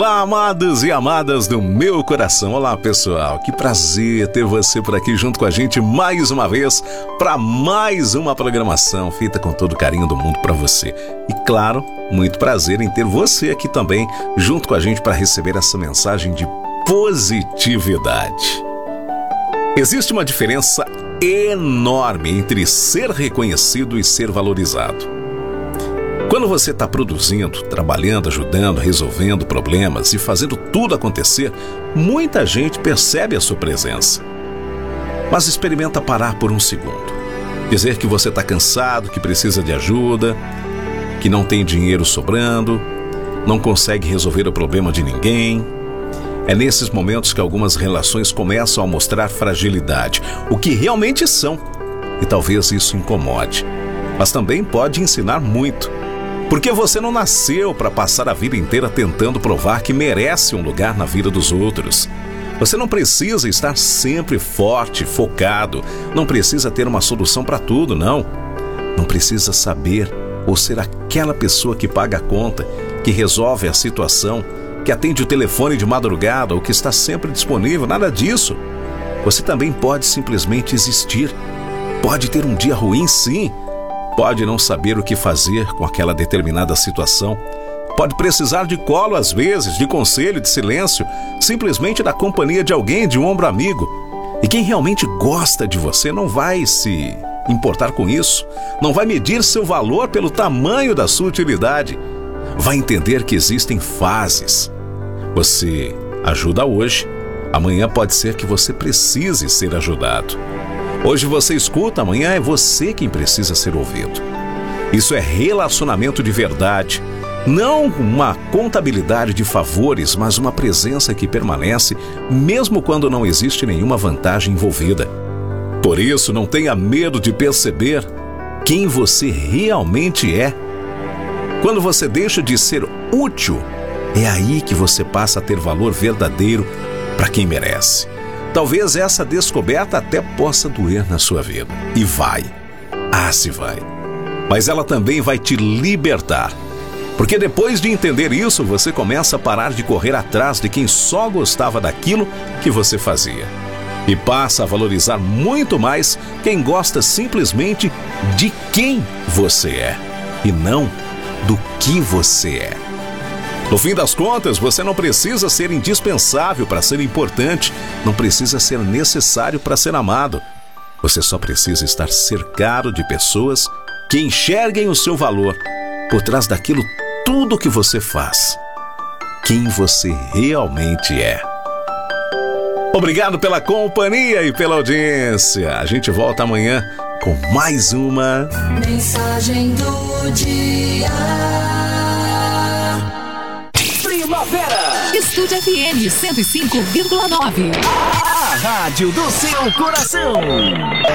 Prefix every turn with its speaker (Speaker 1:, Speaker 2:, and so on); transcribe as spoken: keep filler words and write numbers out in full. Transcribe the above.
Speaker 1: Olá, amados e amadas do meu coração. Olá, pessoal. Que prazer ter você por aqui junto com a gente mais uma vez para mais uma programação feita com todo o carinho do mundo para você. E claro, muito prazer em ter você aqui também junto com a gente para receber essa mensagem de positividade. Existe uma diferença enorme entre ser reconhecido e ser valorizado. Quando você está produzindo, trabalhando, ajudando, resolvendo problemas e fazendo tudo acontecer, muita gente percebe a sua presença. Mas experimenta parar por um segundo. Dizer que você está cansado, que precisa de ajuda, que não tem dinheiro sobrando, não consegue resolver o problema de ninguém. É nesses momentos que algumas relações começam a mostrar fragilidade, o que realmente são. E talvez isso incomode, mas também pode ensinar muito. Porque você não nasceu para passar a vida inteira tentando provar que merece um lugar na vida dos outros. Você não precisa estar sempre forte, focado. Não precisa ter uma solução para tudo, não. Não precisa saber ou ser aquela pessoa que paga a conta, que resolve a situação, que atende o telefone de madrugada ou que está sempre disponível. Nada disso. Você também pode simplesmente existir. Pode ter um dia ruim, sim. Pode não saber o que fazer com aquela determinada situação. Pode precisar de colo às vezes, de conselho, de silêncio, simplesmente da companhia de alguém, de um ombro amigo. E quem realmente gosta de você não vai se importar com isso, não vai medir seu valor pelo tamanho da sua utilidade. Vai entender que existem fases. Você ajuda hoje, amanhã pode ser que você precise ser ajudado. Hoje você escuta, amanhã é você quem precisa ser ouvido. Isso é relacionamento de verdade. Não uma contabilidade de favores, mas uma presença que permanece mesmo quando não existe nenhuma vantagem envolvida. Por isso, não tenha medo de perceber quem você realmente é. Quando você deixa de ser útil, é aí que você passa a ter valor verdadeiro para quem merece. Talvez essa descoberta até possa doer na sua vida. E vai. Ah, se vai. Mas ela também vai te libertar. Porque depois de entender isso, você começa a parar de correr atrás de quem só gostava daquilo que você fazia. E passa a valorizar muito mais quem gosta simplesmente de quem você é. E não do que você é. No fim das contas, você não precisa ser indispensável para ser importante, não precisa ser necessário para ser amado. Você só precisa estar cercado de pessoas que enxerguem o seu valor por trás daquilo tudo que você faz. Quem você realmente é. Obrigado pela companhia e pela audiência. A gente volta amanhã com mais uma Mensagem do Dia.
Speaker 2: Primavera. Estúdio F M cento e cinco vírgula nove.
Speaker 3: A rádio do seu coração.